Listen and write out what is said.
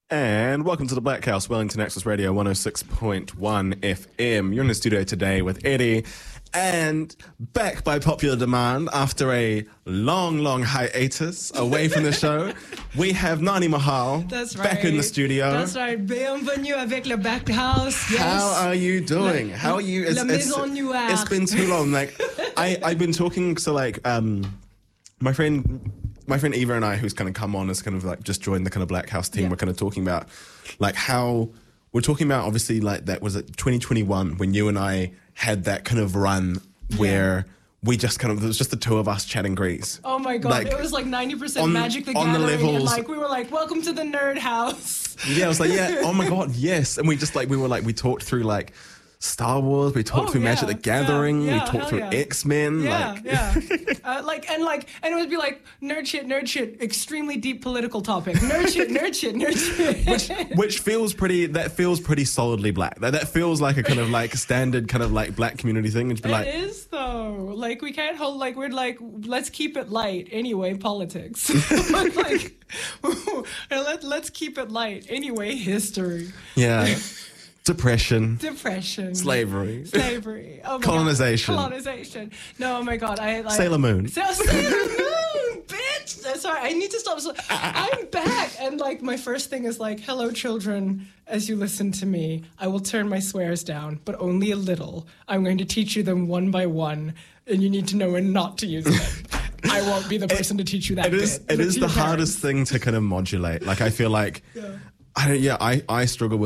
And welcome to the Black House, Wellington Access Radio 106.1 FM. You're in the studio today with Eddie, and back by popular demand after a long hiatus away from the show, we have Nani Mahal. That's right. Back in the studio. That's right. Bienvenue avec le Black House. Yes. How are you doing? How are you? La Maison Noire. It's been too long. Like, I've been talking to my friend Eva and I, who's kind of come on as kind of like just joined the kind of Black House team, we're kind of talking about like how we're talking about obviously like that was at 2021 when you and I had that kind of run where we just kind of, it was just the two of us chatting Grease. Oh my God. Like, it was like 90% Magic the on Gathering. The levels, and like we were like, welcome to the Nerd House. Yeah, I was like, yeah, oh my God, yes. And we just like, we talked through like Star Wars, we talked through Magic the Gathering, we talked through X-Men. And it would be like nerd shit, extremely deep political topic. Nerd shit. Which feels pretty solidly black. That feels like a kind of like standard kind of like black community thing. It'd be it is though. Like we can't hold, like we're like, let's keep it light anyway, politics. Like, let's keep it light anyway, history. Yeah. Depression. Slavery. Oh my Colonization. God. No, oh my God. Sailor Moon. Sailor Moon, bitch. Sorry, I need to stop. I'm back. And like my first thing is like, hello, children. As you listen to me, I will turn my swears down, but only a little. I'm going to teach you them one by one, and you need to know when not to use them. I won't be the person to teach you that. It is the hardest thing to kind of modulate. Like I feel like, I struggle with